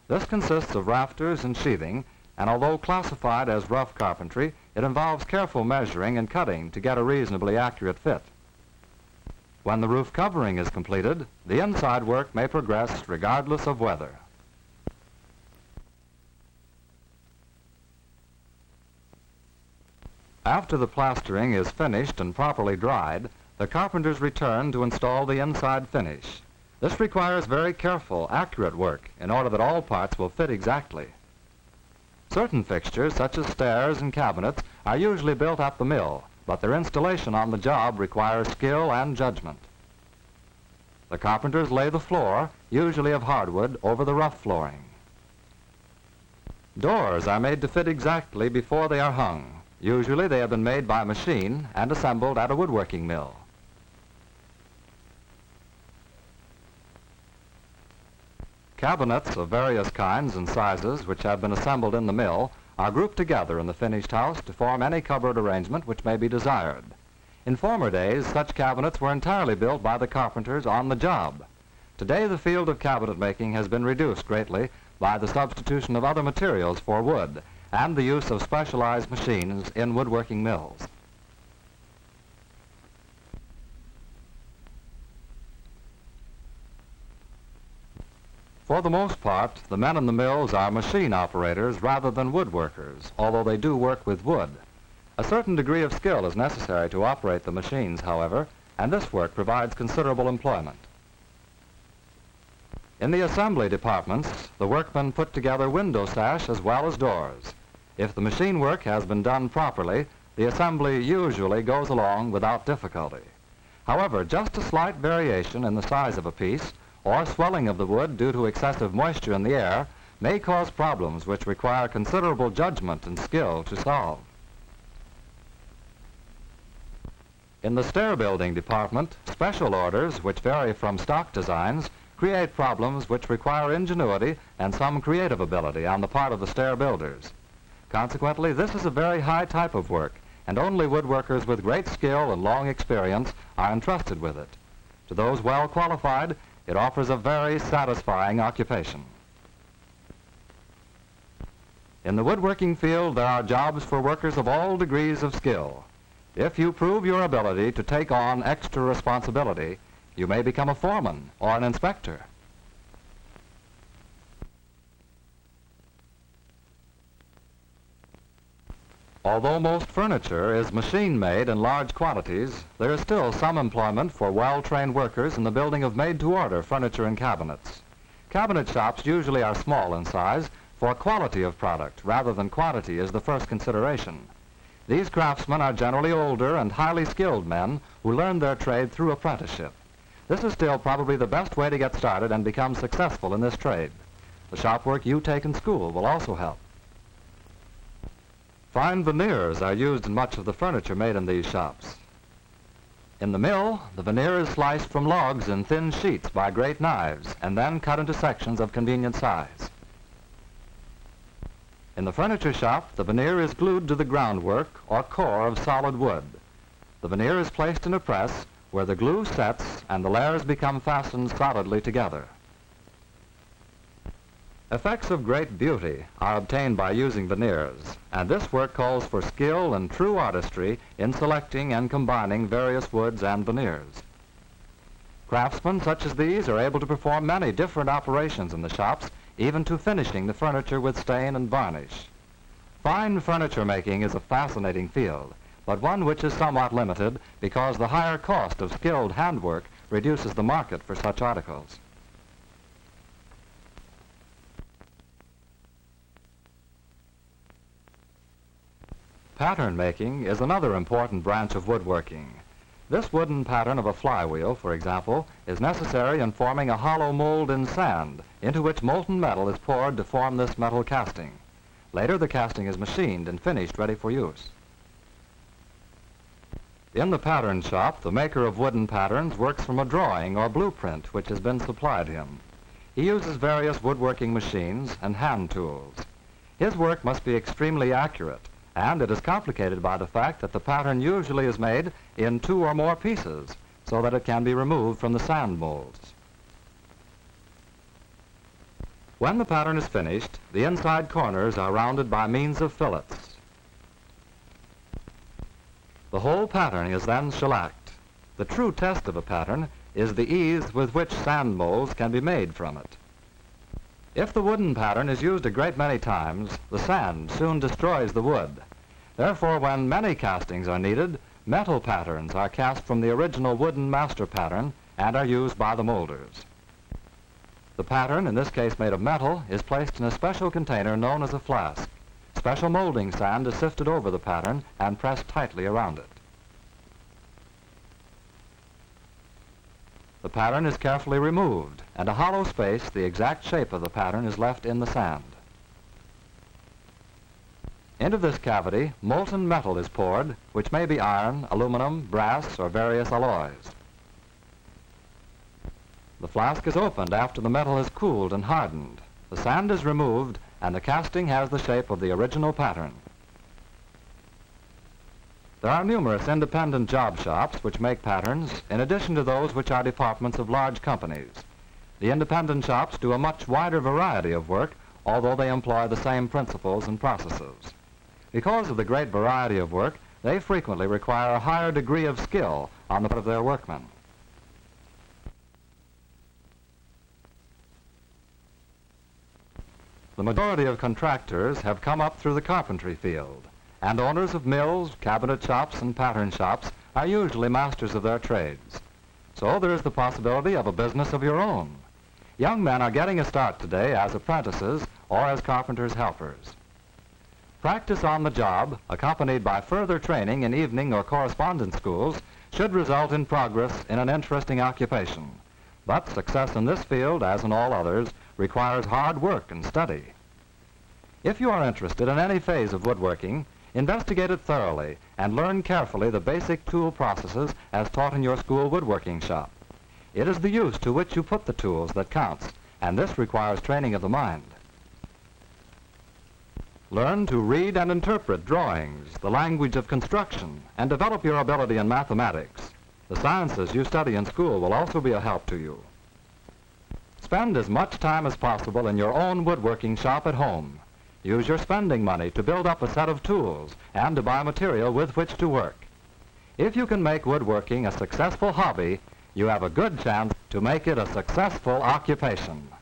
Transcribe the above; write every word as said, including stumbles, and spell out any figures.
This consists of rafters and sheathing, and although classified as rough carpentry, it involves careful measuring and cutting to get a reasonably accurate fit. When the roof covering is completed, the inside work may progress regardless of weather. After the plastering is finished and properly dried, the carpenters return to install the inside finish. This requires very careful, accurate work in order that all parts will fit exactly. Certain fixtures, such as stairs and cabinets, are usually built at the mill, but their installation on the job requires skill and judgment. The carpenters lay the floor, usually of hardwood, over the rough flooring. Doors are made to fit exactly before they are hung. Usually they have been made by machine and assembled at a woodworking mill. Cabinets of various kinds and sizes which have been assembled in the mill are grouped together in the finished house to form any cupboard arrangement which may be desired. In former days, such cabinets were entirely built by the carpenters on the job. Today, the field of cabinet making has been reduced greatly by the substitution of other materials for wood and the use of specialized machines in woodworking mills. For the most part, the men in the mills are machine operators rather than woodworkers, although they do work with wood. A certain degree of skill is necessary to operate the machines, however, and this work provides considerable employment. In the assembly departments, the workmen put together window sash as well as doors. If the machine work has been done properly, the assembly usually goes along without difficulty. However, just a slight variation in the size of a piece or swelling of the wood due to excessive moisture in the air may cause problems which require considerable judgment and skill to solve. In the stair building department, special orders, which vary from stock designs, create problems which require ingenuity and some creative ability on the part of the stair builders. Consequently, this is a very high type of work, and only woodworkers with great skill and long experience are entrusted with it. To those well qualified, it offers a very satisfying occupation. In the woodworking field, there are jobs for workers of all degrees of skill. If you prove your ability to take on extra responsibility, you may become a foreman or an inspector. Although most furniture is machine-made in large quantities, there is still some employment for well-trained workers in the building of made-to-order furniture and cabinets. Cabinet shops usually are small in size, for quality of product rather than quantity is the first consideration. These craftsmen are generally older and highly skilled men who learn their trade through apprenticeship. This is still probably the best way to get started and become successful in this trade. The shop work you take in school will also help. Fine veneers are used in much of the furniture made in these shops. In the mill, the veneer is sliced from logs in thin sheets by great knives and then cut into sections of convenient size. In the furniture shop, the veneer is glued to the groundwork or core of solid wood. The veneer is placed in a press where the glue sets and the layers become fastened solidly together. Effects of great beauty are obtained by using veneers, and this work calls for skill and true artistry in selecting and combining various woods and veneers. Craftsmen such as these are able to perform many different operations in the shops, even to finishing the furniture with stain and varnish. Fine furniture making is a fascinating field, but one which is somewhat limited because the higher cost of skilled handwork reduces the market for such articles. Pattern making is another important branch of woodworking. This wooden pattern of a flywheel, for example, is necessary in forming a hollow mold in sand into which molten metal is poured to form this metal casting. Later, the casting is machined and finished ready for use. In the pattern shop, the maker of wooden patterns works from a drawing or blueprint which has been supplied him. He uses various woodworking machines and hand tools. His work must be extremely accurate, and it is complicated by the fact that the pattern usually is made in two or more pieces so that it can be removed from the sand molds. When the pattern is finished, the inside corners are rounded by means of fillets. The whole pattern is then shellacked. The true test of a pattern is the ease with which sand molds can be made from it. If the wooden pattern is used a great many times, the sand soon destroys the wood. Therefore, when many castings are needed, metal patterns are cast from the original wooden master pattern and are used by the molders. The pattern, in this case made of metal, is placed in a special container known as a flask. Special molding sand is sifted over the pattern and pressed tightly around it. The pattern is carefully removed, and a hollow space, the exact shape of the pattern, is left in the sand. Into this cavity, molten metal is poured, which may be iron, aluminum, brass, or various alloys. The flask is opened after the metal has cooled and hardened. The sand is removed, and the casting has the shape of the original pattern. There are numerous independent job shops which make patterns, in addition to those which are departments of large companies. The independent shops do a much wider variety of work, although they employ the same principles and processes. Because of the great variety of work, they frequently require a higher degree of skill on the part of their workmen. The majority of contractors have come up through the carpentry field, and owners of mills, cabinet shops, and pattern shops are usually masters of their trades. So there is the possibility of a business of your own. Young men are getting a start today as apprentices or as carpenters' helpers. Practice on the job, accompanied by further training in evening or correspondence schools, should result in progress in an interesting occupation. But success in this field, as in all others, requires hard work and study. If you are interested in any phase of woodworking, investigate it thoroughly and learn carefully the basic tool processes as taught in your school woodworking shop. It is the use to which you put the tools that counts, and this requires training of the mind. Learn to read and interpret drawings, the language of construction, and develop your ability in mathematics. The sciences you study in school will also be a help to you. Spend as much time as possible in your own woodworking shop at home. Use your spending money to build up a set of tools and to buy material with which to work. If you can make woodworking a successful hobby, you have a good chance to make it a successful occupation.